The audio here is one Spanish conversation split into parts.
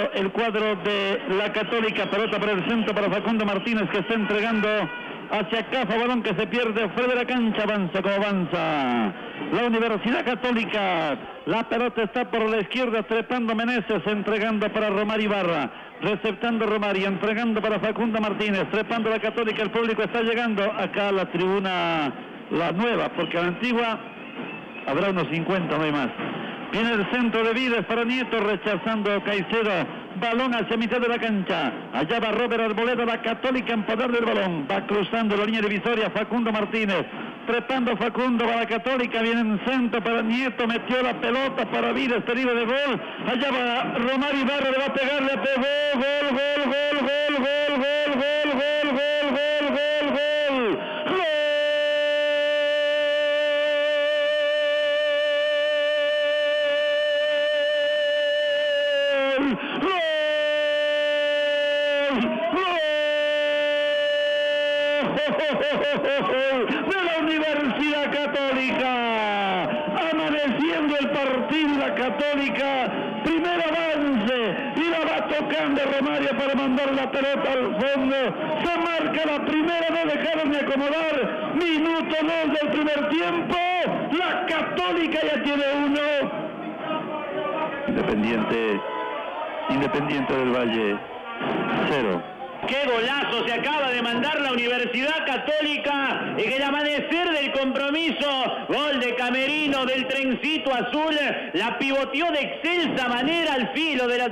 el cuadro de la Católica. Pelota para el centro para Facundo Martínez, que está entregando hacia acá, balón que se pierde fuera de la cancha. Avanza como avanza la Universidad Católica. La pelota está por la izquierda, trepando Meneses, entregando para Romar Ibarra, receptando Romar y entregando para Facundo Martínez, trepando la Católica. El público está llegando acá a la tribuna, la nueva, porque a la antigua habrá unos 50, no hay más. Viene el centro de Vides para Nieto, rechazando Caicedo. Balón hacia mitad de la cancha. Allá va Robert Arboleda, la Católica en poder del balón. Va cruzando la línea divisoria Facundo Martínez. Trepando Facundo para la Católica. Viene en centro para Nieto. Metió la pelota para Vides, pedido de gol. Allá va Romar Ibarra, le va a pegar, le pegó. Gol, gol, gol, gol, gol, gol, gol, gol, gol, gol, gol, gol. De la Universidad Católica, amaneciendo el partido. La Católica, primer avance y la va tocando Romario para mandar la pelota al fondo. Se marca la primera, no dejaron de acomodar. Minuto 2 del primer tiempo. La Católica ya tiene uno. Independiente del Valle 0. ¡Qué golazo se acaba de mandar la Universidad Católica en el amanecer del compromiso! Gol de Camerino del trencito azul, la pivoteó de excelsa manera al filo de las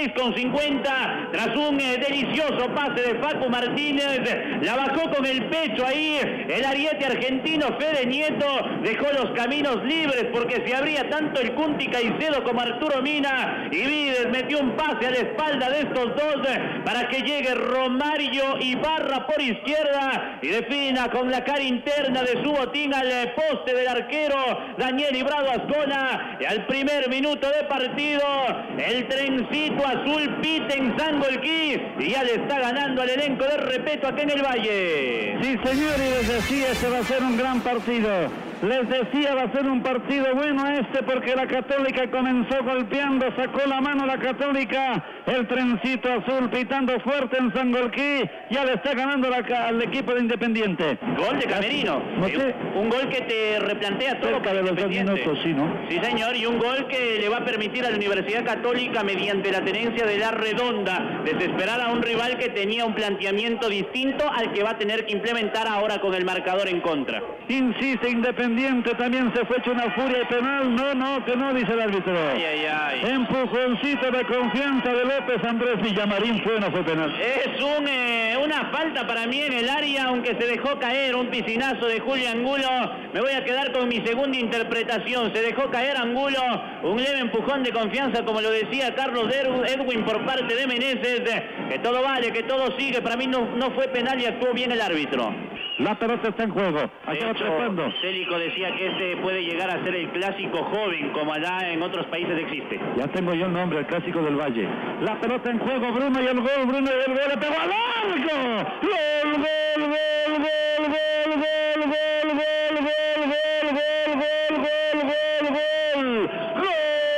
16:50, tras un delicioso pase de Facu Martínez, la bajó con el pecho ahí, el ariete argentino Fede Nieto dejó los caminos libres porque se abría tanto el Cunti Caicedo como Arturo Mina, y Vides metió un pase a la espalda de estos dos para que llegue Romario Ibarra por izquierda y defina con la cara interna de su botín al poste del arquero Daniel Ibrado Ascona. Y al primer minuto de partido, el trencito azul pita en Sangolquí y ya le está ganando al elenco de Repeto acá en el Valle. Sí, señor, y les decía, este va a ser un gran partido. Les decía, va a ser un partido bueno porque la Católica comenzó golpeando, sacó la mano la Católica, el trencito azul pitando fuerte en Sangolquí, ya le está ganando al equipo de Independiente. Gol de Camerino, un gol que te replantea todo cerca de los 2 minutos, sí, ¿no? Sí, señor, y un gol que le va a permitir a la Universidad Católica, mediante la tenencia de la redonda, desesperar a un rival que tenía un planteamiento distinto al que va a tener que implementar ahora con el marcador en contra. Insiste Independiente, también se fue hecho una furia de penal. No, que no, dice el árbitro. Ay. Empujoncito de confianza de López. Andrés Villamarín, ¿fue o no fue penal? Es una falta para mí en el área, aunque se dejó caer un piscinazo de Julio Angulo. Me voy a quedar con mi segunda interpretación. Se dejó caer Angulo, un leve empujón de confianza, como lo decía Carlos Edwin, por parte de Meneses. Que todo vale, que todo sigue. Para mí no fue penal y actuó bien el árbitro. La pelota está en juego. Acá trepando. Célico decía que este puede llegar a ser el clásico joven, como allá en otros países existe. Ya tengo yo el nombre, el clásico del Valle. La pelota en juego, Bruno y el gol, le pegó al arco. Gol, gol, gol, gol, gol, gol, gol.